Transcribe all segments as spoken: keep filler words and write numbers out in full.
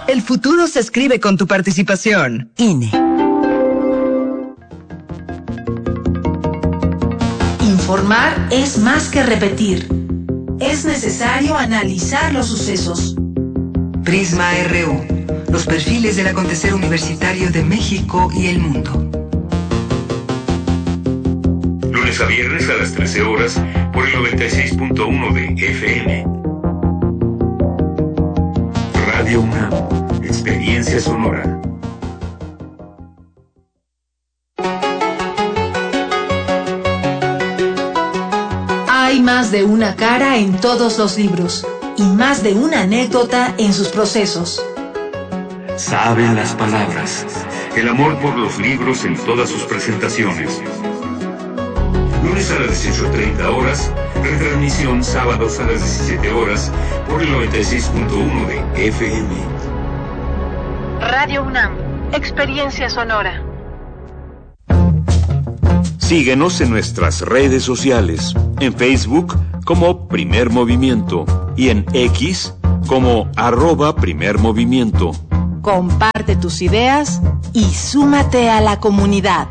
El futuro se escribe con tu participación. I N E. Informar es más que repetir. Es necesario analizar los sucesos. Prisma R U. Los perfiles del acontecer universitario de México y el mundo. Lunes a viernes a las trece horas por el noventa y seis punto uno de F M. Radio UNAM. Experiencia sonora. Hay más de una cara en todos los libros y más de una anécdota en sus procesos. Saben las palabras. El amor por los libros en todas sus presentaciones. Lunes a las dieciocho treinta horas, retransmisión sábados a las diecisiete horas por el noventa y seis punto uno de F M. Radio UNAM, experiencia sonora. Síguenos en nuestras redes sociales, en Facebook como Primer Movimiento y en X como arroba Primer Movimiento. Comparte tus ideas y súmate a la comunidad.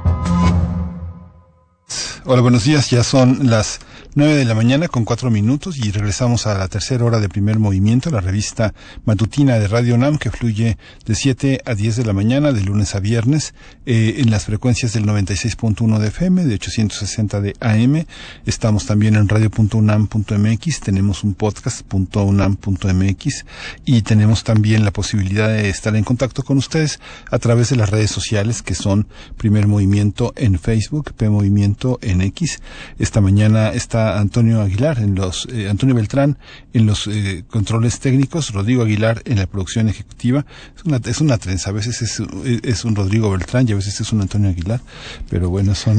Hola, buenos días, ya son las nueve de la mañana con cuatro minutos y regresamos a la tercera hora de Primer Movimiento, la revista matutina de Radio UNAM que fluye de siete a diez de la mañana, de lunes a viernes, eh, en las frecuencias del noventa y seis punto uno de F M, de ochocientos sesenta de A M. Estamos también en radio punto unam punto m x, tenemos un podcast punto unam punto m x y tenemos también la posibilidad de estar en contacto con ustedes a través de las redes sociales que son Primer Movimiento en Facebook, P Movimiento en X. Esta mañana está Antonio Aguilar en los eh, Antonio Beltrán en los eh, controles técnicos, Rodrigo Aguilar en la producción ejecutiva. Es una es una trenza, a veces es, es un Rodrigo Beltrán y a veces es un Antonio Aguilar, pero bueno, son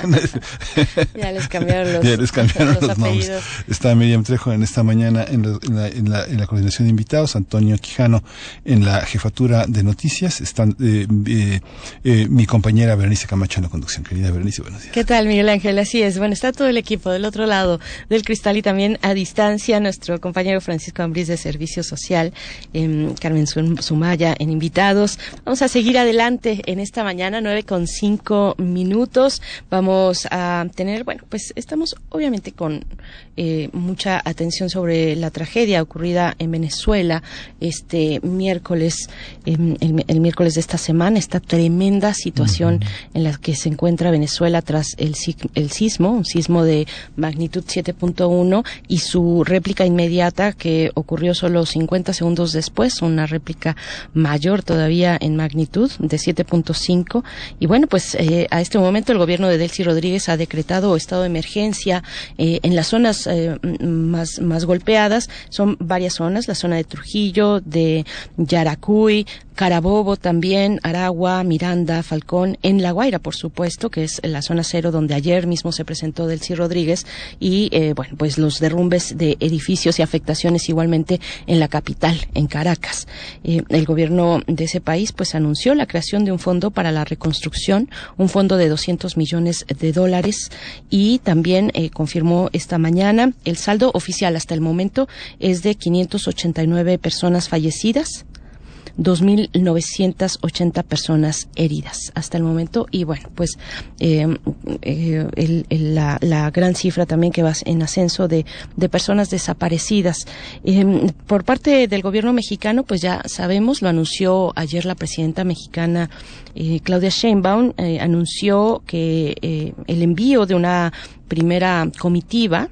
ya les cambiaron los, ya les cambiaron los, los nombres. Está Miriam Trejo en esta mañana en, lo, en, la, en, la, en la coordinación de invitados, Antonio Quijano en la jefatura de noticias, están eh, eh, eh, mi compañera Berenice Camacho en la conducción. Querida Berenice, buenos días. ¿Qué tal, Miguel Ángel? Así es, bueno, está todo el equipo del otro lado del cristal y también a distancia nuestro compañero Francisco Ambrís de Servicio Social, eh, Carmen Sumaya en invitados. Vamos a seguir adelante en esta mañana, nueve con cinco minutos. Vamos a tener, bueno, pues estamos obviamente con eh, mucha atención sobre la tragedia ocurrida en Venezuela este miércoles, eh, el, el miércoles de esta semana, esta tremenda situación uh-huh. en la que se encuentra Venezuela tras el, el sismo, un sismo de magnitud siete punto uno y su réplica inmediata que ocurrió solo cincuenta segundos después, una réplica mayor todavía en magnitud de siete punto cinco. Y bueno, pues eh, a este momento el gobierno de Delcy Rodríguez ha decretado estado de emergencia eh, en las zonas eh, más, más golpeadas. Son varias zonas, la zona de Trujillo, de Yaracuy, Carabobo también, Aragua, Miranda, Falcón, en La Guaira, por supuesto, que es la zona cero donde ayer mismo se presentó Delcy Rodríguez y, eh, bueno, pues los derrumbes de edificios y afectaciones igualmente en la capital, en Caracas. Eh, el gobierno de ese país, pues, anunció la creación de un fondo para la reconstrucción, un fondo de doscientos millones de dólares y también eh, confirmó esta mañana el saldo oficial hasta el momento es de quinientas ochenta y nueve personas fallecidas, dos mil novecientas ochenta personas heridas hasta el momento y bueno, pues eh, eh, el, el, la, la gran cifra también que va en ascenso de, de personas desaparecidas. Eh, por parte del gobierno mexicano, pues ya sabemos, lo anunció ayer la presidenta mexicana eh, Claudia Sheinbaum, eh, anunció que eh, el envío de una primera comitiva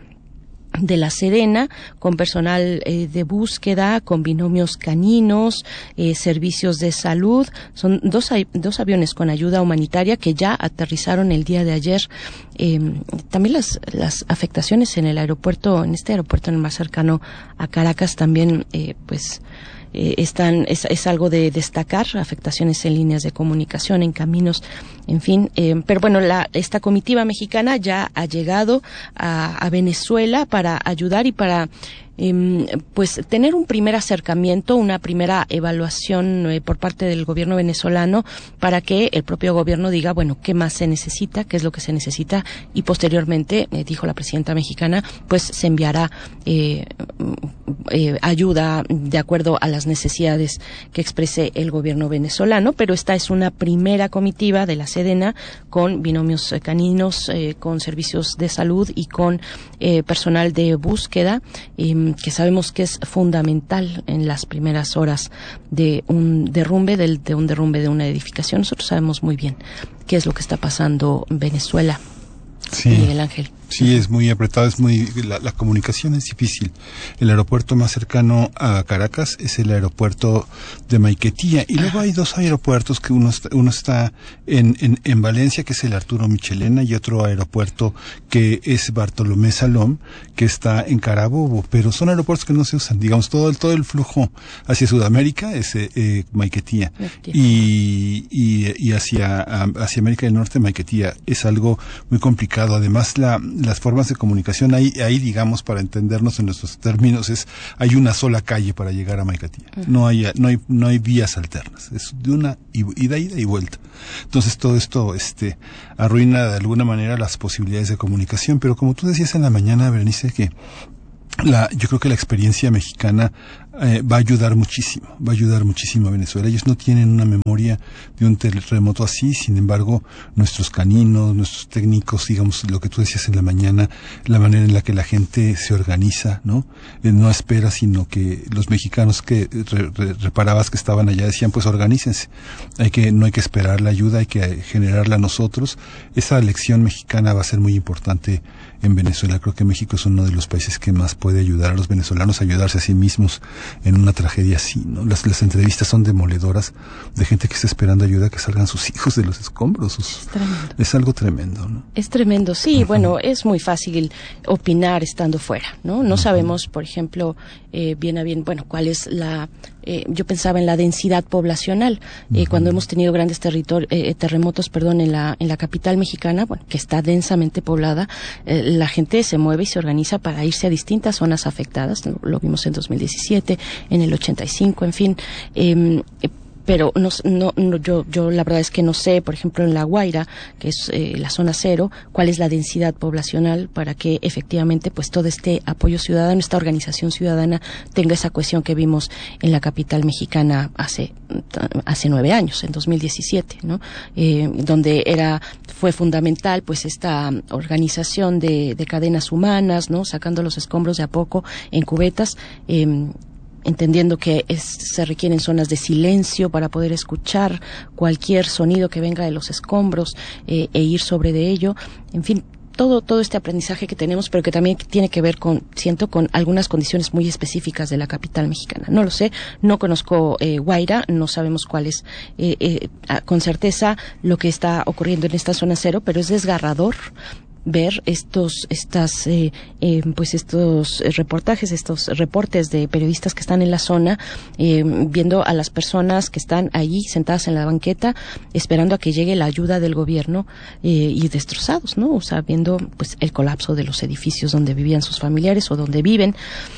de La Serena, con personal eh, de búsqueda, con binomios caninos, eh, servicios de salud. Son dos, dos aviones con ayuda humanitaria que ya aterrizaron el día de ayer. Eh, también las, las afectaciones en el aeropuerto, en este aeropuerto en el más cercano a Caracas, también, eh, pues, Eh, están es, es algo de destacar, afectaciones en líneas de comunicación, en caminos, en fin, eh, pero bueno, la, esta comitiva mexicana ya ha llegado a, a Venezuela para ayudar y para eh, pues tener un primer acercamiento, una primera evaluación eh, por parte del gobierno venezolano para que el propio gobierno diga, bueno, qué más se necesita, qué es lo que se necesita, y posteriormente, eh, dijo la presidenta mexicana, pues se enviará eh, eh, ayuda de acuerdo a las necesidades que exprese el gobierno venezolano, pero esta es una primera comitiva de la Sedena con binomios eh, caninos, eh, con servicios de salud y con eh, personal de búsqueda, eh, que sabemos que es fundamental en las primeras horas de un derrumbe, del, de un derrumbe de una edificación. Nosotros sabemos muy bien qué es lo que está pasando en Venezuela. Sí. Miguel Ángel. Sí, es muy apretado, es muy la, la comunicación es difícil. El aeropuerto más cercano a Caracas es el aeropuerto de Maiquetía, y luego hay dos aeropuertos, que uno está, uno está en, en, en Valencia, que es el Arturo Michelena, y otro aeropuerto que es Bartolomé Salom, que está en Carabobo, pero son aeropuertos que no se usan. Digamos, todo el todo el flujo hacia Sudamérica es eh, Maiquetía, y, y y hacia hacia América del Norte Maiquetía. Es algo muy complicado. Además, la las formas de comunicación ahí, ahí digamos, para entendernos en nuestros términos, es hay una sola calle para llegar a Maiquetía. Uh-huh. No hay no hay no hay vías alternas. Es de una ida, ida y vuelta. Entonces todo esto este arruina de alguna manera las posibilidades de comunicación, pero como tú decías en la mañana, Berenice, que la yo creo que la experiencia mexicana eh, va a ayudar muchísimo, va a ayudar muchísimo a Venezuela. Ellos no tienen una memoria de un terremoto así, sin embargo, nuestros caninos, nuestros técnicos, digamos, lo que tú decías en la mañana, la manera en la que la gente se organiza, ¿no? Eh, no espera, sino que los mexicanos que re, re, reparabas que estaban allá decían, pues organícense, hay que, no hay que esperar la ayuda, hay que generarla nosotros. Esa lección mexicana va a ser muy importante en Venezuela. Creo que México es uno de los países que más puede ayudar a los venezolanos a ayudarse a sí mismos en una tragedia así, ¿no? Las, las entrevistas son demoledoras de gente que está esperando ayuda, que salgan sus hijos de los escombros. Sus, es tremendo. Es algo tremendo, ¿no? Es tremendo, sí. Uh-huh. Bueno, es muy fácil opinar estando fuera, ¿no? No uh-huh. sabemos, por ejemplo, eh, bien a bien, bueno, cuál es la... Eh, yo pensaba en la densidad poblacional. Eh, uh-huh. Cuando hemos tenido grandes territor- eh, terremotos, perdón, en la en la capital mexicana, bueno, que está densamente poblada, eh, la gente se mueve y se organiza para irse a distintas zonas afectadas. Lo, lo vimos en dos mil diecisiete, en el ochenta y cinco, en fin. Eh, pero no, no, no yo yo la verdad es que no sé, por ejemplo, en La Guaira, que es eh, la zona cero, cuál es la densidad poblacional para que efectivamente pues todo este apoyo ciudadano, esta organización ciudadana tenga esa cohesión que vimos en la capital mexicana hace hace nueve años, en dos mil diecisiete, ¿no? Eh, donde era fue fundamental pues esta organización de, de cadenas humanas, ¿no? Sacando los escombros de a poco en cubetas, eh, entendiendo que es, se requieren zonas de silencio para poder escuchar cualquier sonido que venga de los escombros eh, e ir sobre de ello. En fin, todo todo este aprendizaje que tenemos, pero que también tiene que ver con, siento, con algunas condiciones muy específicas de la capital mexicana. No lo sé, no conozco eh, Guaira, no sabemos cuál es eh, eh, con certeza lo que está ocurriendo en esta zona cero, pero es desgarrador ver estos estas eh, eh, pues estos reportajes, estos reportes de periodistas que están en la zona, eh, viendo a las personas que están allí sentadas en la banqueta esperando a que llegue la ayuda del gobierno, eh, y destrozados, ¿no? O sea, viendo pues el colapso de los edificios donde vivían sus familiares o donde viven.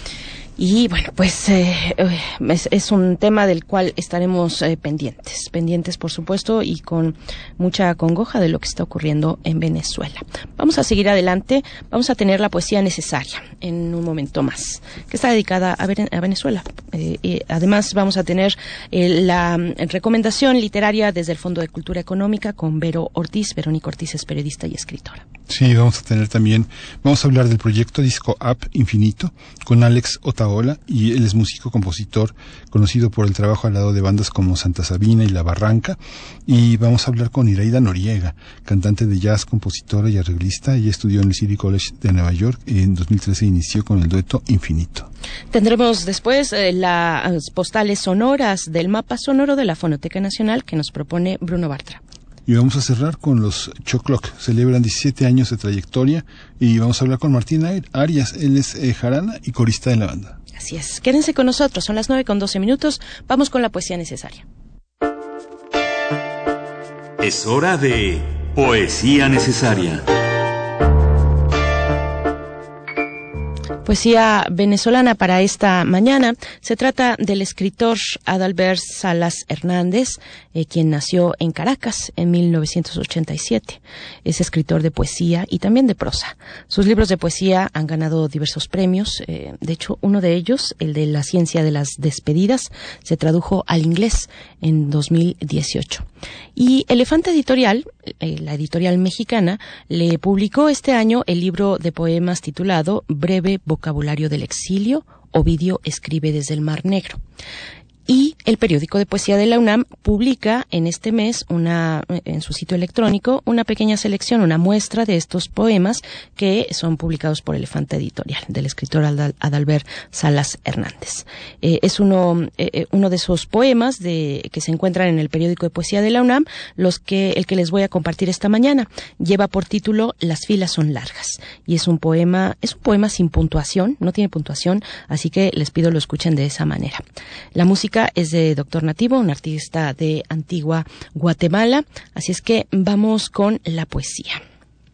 Y bueno, pues eh, es, es un tema del cual estaremos eh, pendientes, pendientes por supuesto, y con mucha congoja de lo que está ocurriendo en Venezuela. Vamos a seguir adelante, vamos a tener la poesía necesaria en un momento más, que está dedicada a, a Venezuela. Eh, eh, además vamos a tener eh, la recomendación literaria desde el Fondo de Cultura Económica con Vero Ortiz. Verónica Ortiz es periodista y escritora. Sí, vamos a tener también, vamos a hablar del proyecto Disco App Infinito con Alex Otaola, y él es músico, compositor, conocido por el trabajo al lado de bandas como Santa Sabina y La Barranca, y vamos a hablar con Iraida Noriega, cantante de jazz, compositora y arreglista. Ella estudió en el City College de Nueva York y en dos mil trece inició con el dueto Infinito. Tendremos después eh, las postales sonoras del mapa sonoro de la Fonoteca Nacional que nos propone Bruno Bartra. Y vamos a cerrar con los Chocloc. Celebran diecisiete años de trayectoria y vamos a hablar con Martín Arias. Él es eh, jarana y corista de la banda. Así es. Quédense con nosotros. Son las nueve con doce minutos. Vamos con la poesía necesaria. Es hora de Poesía Necesaria. Poesía venezolana para esta mañana. Se trata del escritor Adalbert Salas Hernández, eh, quien nació en Caracas en mil novecientos ochenta y siete. Es escritor de poesía y también de prosa. Sus libros de poesía han ganado diversos premios. Eh, de hecho, uno de ellos, el de La ciencia de las despedidas, se tradujo al inglés en dos mil dieciocho. Y Elefante Editorial, eh, la editorial mexicana, le publicó este año el libro de poemas titulado Breve vocabulario del exilio, Ovidio escribe desde el Mar Negro. Y el periódico de poesía de la UNAM publica en este mes una, en su sitio electrónico, una pequeña selección, una muestra de estos poemas que son publicados por Elefante Editorial, del escritor Adal, Adalbert Salas Hernández. Eh, es uno, eh, uno de esos poemas de, que se encuentran en el periódico de poesía de la UNAM, los que, el que les voy a compartir esta mañana. Lleva por título Las filas son largas. Y es un poema, es un poema sin puntuación, no tiene puntuación, así que les pido lo escuchen de esa manera. La música es de Doctor Nativo, un artista de Antigua Guatemala, así es que vamos con la poesía.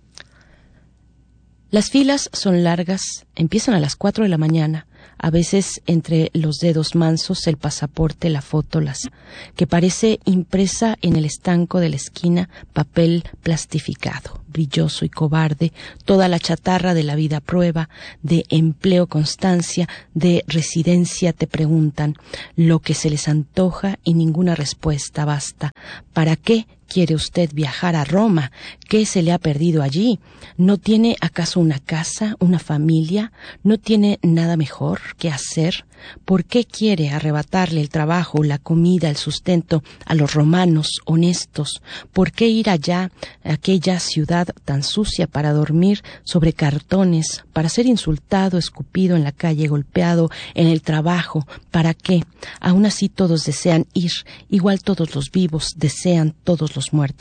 Las filas son largas, empiezan a las cuatro de la mañana, a veces entre los dedos mansos el pasaporte, la foto, las que parece impresa en el estanco de la esquina, papel plastificado, brilloso y cobarde, toda la chatarra de la vida a prueba, de empleo constancia, de residencia te preguntan, lo que se les antoja y ninguna respuesta basta. ¿Para qué quiere usted viajar a Roma? ¿Qué se le ha perdido allí? ¿No tiene acaso una casa, una familia? ¿No tiene nada mejor que hacer? ¿Por qué quiere arrebatarle el trabajo, la comida, el sustento a los romanos honestos? ¿Por qué ir allá, a aquella ciudad tan sucia, para dormir sobre cartones, para ser insultado, escupido en la calle, golpeado en el trabajo? ¿Para qué? Aún así todos desean ir, igual todos los vivos desean todos los muertos.